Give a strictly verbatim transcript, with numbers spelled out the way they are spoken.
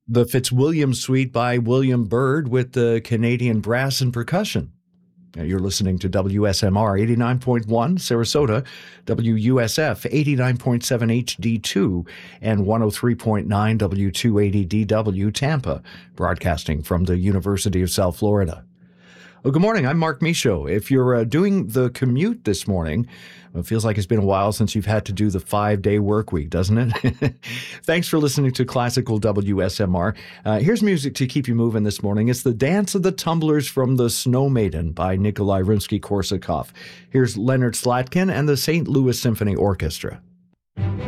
The Fitzwilliam Suite by William Byrd with the Canadian Brass and Percussion. You're listening to W S M R eighty-nine point one Sarasota, W U S F eighty-nine point seven H D two, and one oh three point nine W two eighty D W Tampa, broadcasting from the University of South Florida. Well, good morning. I'm Mark Michaud. If you're uh, doing the commute this morning, it feels like it's been a while since you've had to do the five-day work week, doesn't it? Thanks for listening to Classical W S M R. Uh, here's music to keep you moving this morning. It's The Dance of the Tumblers from the Snow Maiden by Nikolai Rimsky-Korsakov. Here's Leonard Slatkin and the Saint Louis Symphony Orchestra.